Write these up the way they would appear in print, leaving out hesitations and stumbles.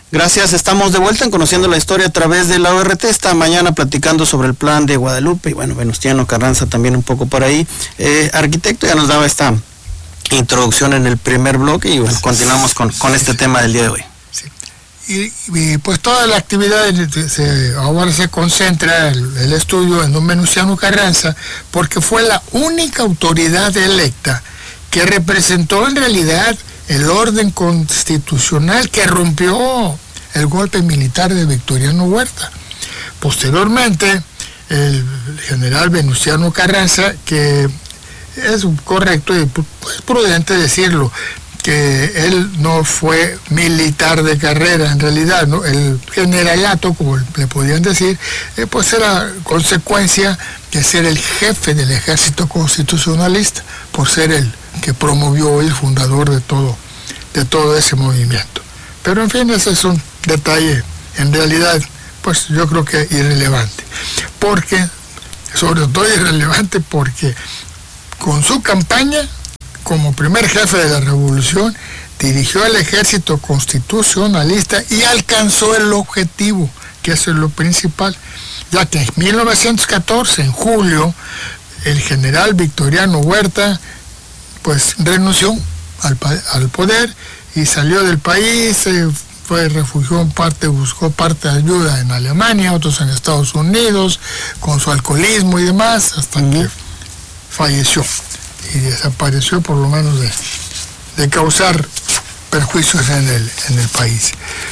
Gracias, estamos de vuelta en Conociendo la Historia a través de la ORT, esta mañana platicando sobre el plan de Guadalupe, y bueno, Venustiano Carranza también un poco por ahí. Arquitecto, ya nos daba esta introducción en el primer bloque, y bueno, continuamos con este tema del día de hoy. Sí. Y pues toda la actividad ahora se concentra el estudio en don Venustiano Carranza, porque fue la única autoridad electa que representó en realidad el orden constitucional que rompió el golpe militar de Victoriano Huerta. Posteriormente, el general Venustiano Carranza, que es correcto y es prudente decirlo, que él no fue militar de carrera, en realidad, ¿no? El generalato, como le podían decir, pues era consecuencia de ser el jefe del ejército constitucionalista, por ser el que promovió el fundador de todo ese movimiento. Pero en fin, ese es un detalle, en realidad, pues yo creo que irrelevante. Sobre todo irrelevante porque con su campaña, como primer jefe de la revolución, dirigió al ejército constitucionalista y alcanzó el objetivo, que eso es lo principal, ya que en 1914, en julio, el general Victoriano Huerta pues renunció al poder y salió del país, refugió en parte, buscó parte de ayuda en Alemania, otros en Estados Unidos, con su alcoholismo y demás, hasta que falleció y desapareció, por lo menos de causar perjuicios en el país.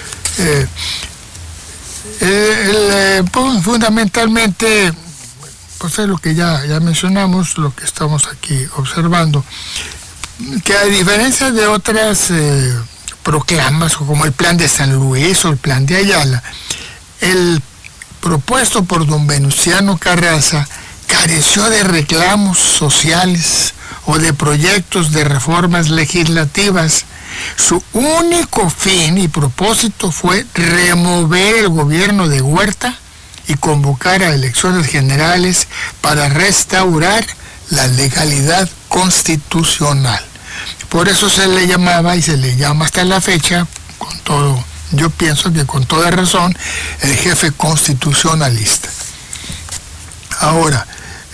Pues, fundamentalmente, pues es lo que ya mencionamos, lo que estamos aquí observando, que a diferencia de otras proclamas, como el plan de San Luis o el plan de Ayala, el propuesto por don Venustiano Carranza careció de reclamos sociales o de proyectos de reformas legislativas. Su único fin y propósito fue remover el gobierno de Huerta y convocar a elecciones generales para restaurar la legalidad constitucional. Por eso se le llamaba y se le llama hasta la fecha, yo pienso que con toda razón, el jefe constitucionalista. Ahora,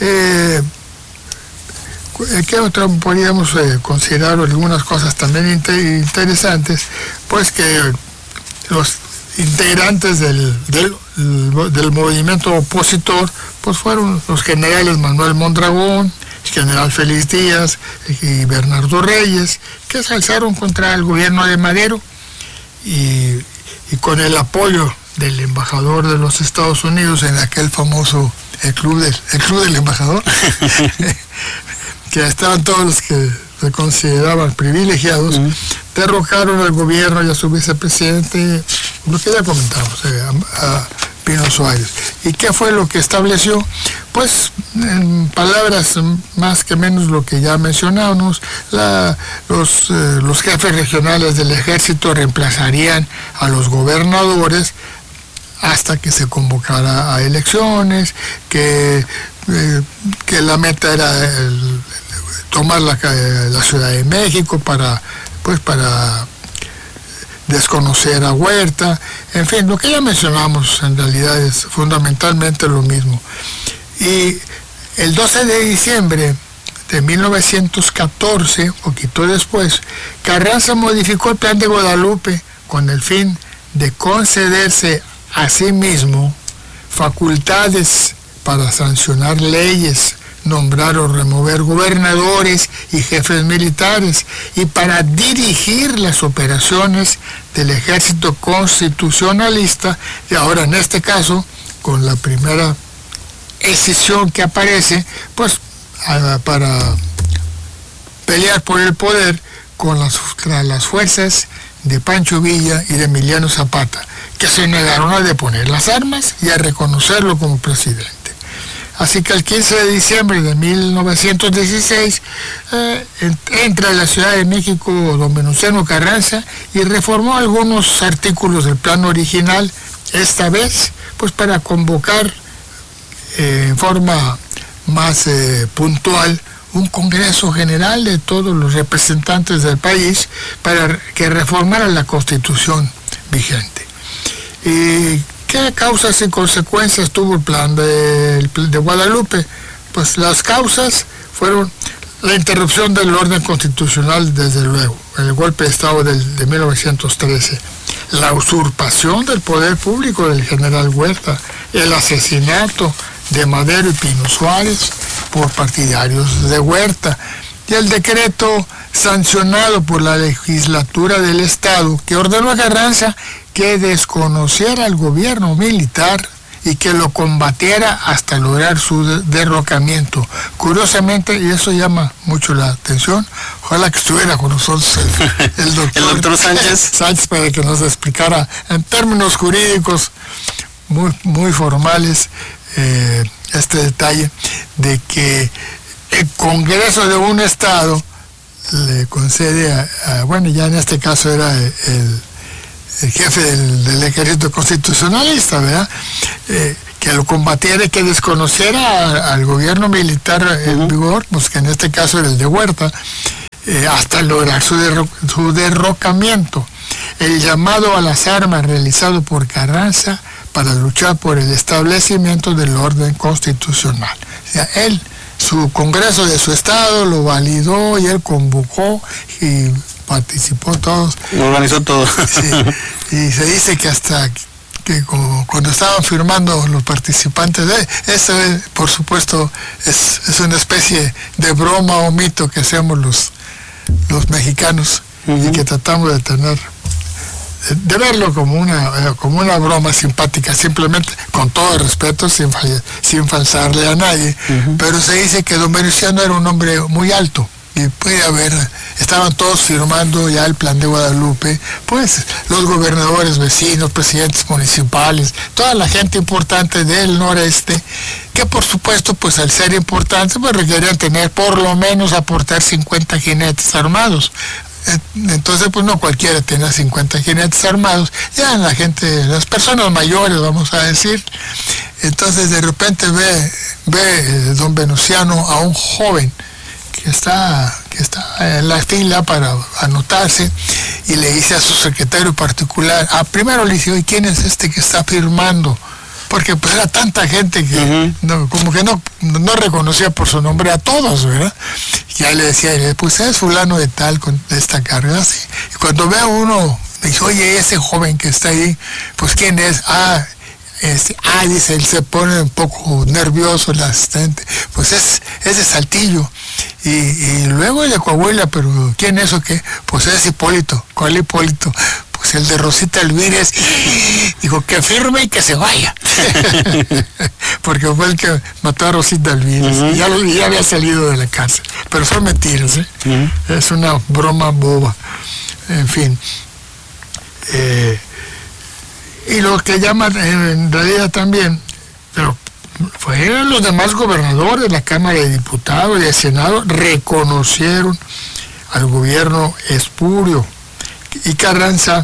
¿qué otra podríamos considerar algunas cosas también interesantes? Pues que los integrantes del movimiento opositor pues fueron los generales Manuel Mondragón, el general Félix Díaz y Bernardo Reyes, que se alzaron contra el gobierno de Madero y con el apoyo del embajador de los Estados Unidos en aquel famoso el club del embajador, que estaban todos los que se consideraban privilegiados, derrocaron al gobierno y a su vicepresidente, lo que ya comentamos, a Pino Suárez. ¿Y qué fue lo que estableció? Pues, en palabras más que menos lo que ya mencionamos, los jefes regionales del ejército reemplazarían a los gobernadores hasta que se convocara a elecciones, que la meta era tomar la Ciudad de México para desconocer a Huerta. En fin, lo que ya mencionamos en realidad es fundamentalmente lo mismo. Y el 12 de diciembre de 1914, poquito después, Carranza modificó el plan de Guadalupe con el fin de concederse a sí mismo facultades para sancionar leyes, nombrar o remover gobernadores y jefes militares, y para dirigir las operaciones del ejército constitucionalista, y ahora en este caso, con la primera escisión que aparece, pues para pelear por el poder contra las fuerzas de Pancho Villa y de Emiliano Zapata, que se negaron a deponer las armas y a reconocerlo como presidente. Así que el 15 de diciembre de 1916 entra a la Ciudad de México don Venustiano Carranza y reformó algunos artículos del plan original, esta vez pues para convocar en forma más puntual un Congreso General de todos los representantes del país para que reformara la Constitución vigente. ¿Y qué causas y consecuencias tuvo el plan de Guadalupe? Pues las causas fueron la interrupción del orden constitucional, desde luego, el golpe de Estado de 1913, la usurpación del poder público del general Huerta, el asesinato de Madero y Pino Suárez por partidarios de Huerta, y el decreto sancionado por la legislatura del Estado que ordenó a Carranza que desconociera al gobierno militar y que lo combatiera hasta lograr su derrocamiento. Curiosamente, y eso llama mucho la atención, ojalá que estuviera con nosotros el doctor Sánchez para que nos explicara en términos jurídicos muy formales este detalle de que el Congreso de un Estado le concede bueno, ya en este caso era el jefe del ejército constitucionalista, ¿verdad? Que lo combatiera y que desconociera al gobierno militar en vigor, pues que en este caso era el de Huerta, hasta lograr su derrocamiento. El llamado a las armas realizado por Carranza para luchar por el establecimiento del orden constitucional. O sea, su congreso de su estado lo validó y él convocó y participó todos. Organizó todo. Sí, y se dice que hasta que cuando estaban firmando los participantes eso por supuesto es una especie de broma o mito que hacemos los mexicanos y que tratamos de verlo como una broma simpática, simplemente con todo respeto, sin falsarle a nadie. Pero se dice que don Venustiano era un hombre muy alto y estaban todos firmando ya el plan de Guadalupe, pues los gobernadores vecinos, presidentes municipales, toda la gente importante del noreste, que por supuesto pues al ser importantes pues requerían tener por lo menos aportar 50 jinetes armados. Entonces pues no cualquiera tenía 50 jinetes armados, ya la gente, las personas mayores vamos a decir. Entonces de repente ve don Venustiano a un joven que está en la fila para anotarse y le dice a su secretario particular, primero le dice, oye, ¿quién es este que está firmando? Porque pues era tanta gente que como que no reconocía por su nombre a todos, ¿verdad? Y ahí le decía, pues es fulano de tal con esta carga, así. Y cuando ve a uno, le dice, oye, ese joven que está ahí, pues ¿quién es? Dice, él se pone un poco nervioso el asistente, pues es de Saltillo, y luego de Coahuila, pero ¿quién es o qué? Pues es Hipólito. ¿Cuál Hipólito? Pues el de Rosita Alvírez. Dijo que firme y que se vaya. Porque fue el que mató a Rosita Alvírez. Ya había salido de la cárcel. Pero son mentiras, ¿eh? Es una broma boba. En fin. Y lo que llaman en realidad también, pero fueron los demás gobernadores de la Cámara de Diputados y del Senado, reconocieron al gobierno espurio. Y Carranza,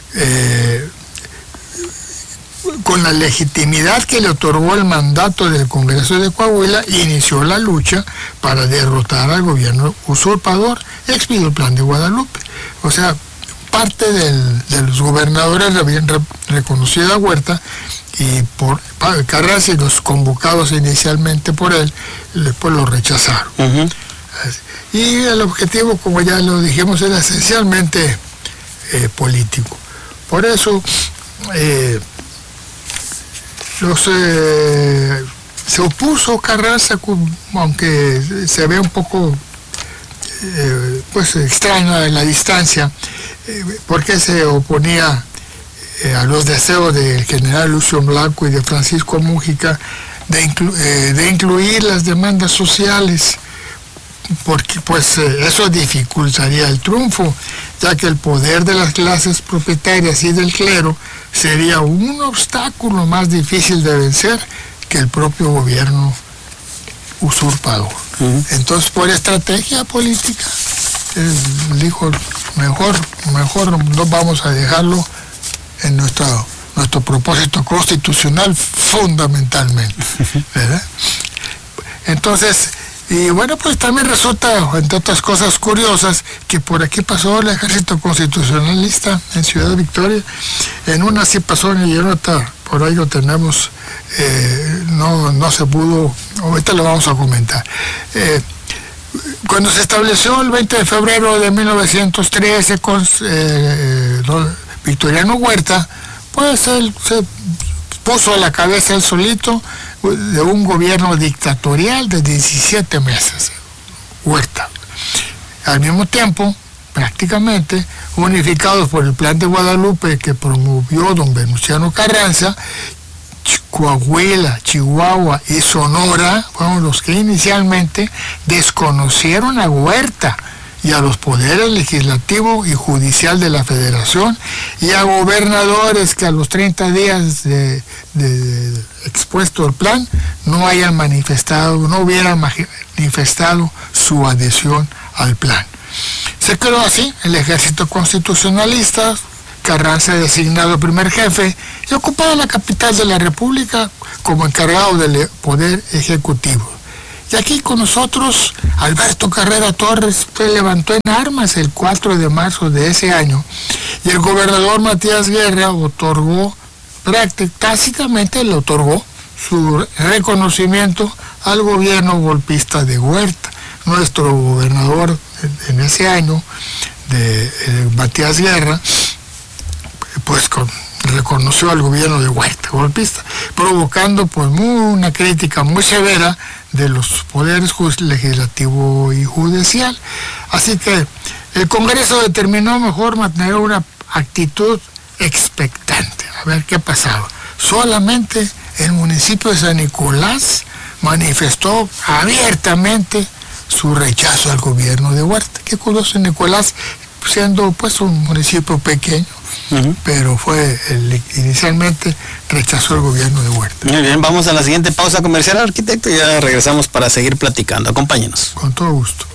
con la legitimidad que le otorgó el mandato del Congreso de Coahuila, inició la lucha para derrotar al gobierno usurpador y expidió el plan de Guadalupe. O sea, parte de los gobernadores habían reconocido a Huerta y por Carranza y los convocados inicialmente por él, después lo rechazaron. Y el objetivo, como ya lo dijimos, era esencialmente político. Por eso se opuso Carranza, aunque se ve un poco pues extraño en la distancia, porque se oponía a los deseos del general Lucio Blanco y de Francisco Múgica de incluir las demandas sociales, porque pues eso dificultaría el triunfo, ya que el poder de las clases propietarias y del clero sería un obstáculo más difícil de vencer que el propio gobierno usurpador. Entonces, por estrategia política, dijo, mejor no vamos a dejarlo en nuestro propósito constitucional fundamentalmente, ¿verdad? Entonces, Y bueno, pues también resulta, entre otras cosas curiosas, que por aquí pasó el ejército constitucionalista en Ciudad Victoria. En una sí pasó y en otra, por ahí lo tenemos, no se pudo, ahorita lo vamos a comentar. Cuando se estableció el 20 de febrero de 1913 con Victoriano Huerta, pues él se puso a la cabeza él solito de un gobierno dictatorial de 17 meses, Huerta. Al mismo tiempo, prácticamente, unificados por el Plan de Guadalupe que promovió don Venustiano Carranza, Coahuila, Chihuahua y Sonora fueron los que inicialmente desconocieron a Huerta y a los poderes legislativo y judicial de la Federación y a gobernadores que a los 30 días de expuesto el plan no hubieran manifestado su adhesión al plan. Se quedó así el ejército constitucionalista, Carranza designado primer jefe y ocupaba la capital de la República como encargado del poder ejecutivo. Y aquí con nosotros Alberto Carrera Torres se levantó en armas el 4 de marzo de ese año y el gobernador Matías Guerra tácitamente le otorgó su reconocimiento al gobierno golpista de Huerta. Nuestro gobernador en ese año, Matías Guerra, pues reconoció al gobierno de Huerta golpista, provocando pues una crítica muy severa de los poderes legislativo y judicial. Así que el Congreso determinó mejor mantener una actitud expectante, a ver qué pasaba. Solamente el municipio de San Nicolás manifestó abiertamente su rechazo al gobierno de Huerta. Qué curioso, Nicolás, siendo pues un municipio pequeño, pero inicialmente rechazó el gobierno de Huerta. Muy bien, vamos a la siguiente pausa comercial, arquitecto, y ya regresamos para seguir platicando. Acompáñenos. Con todo gusto.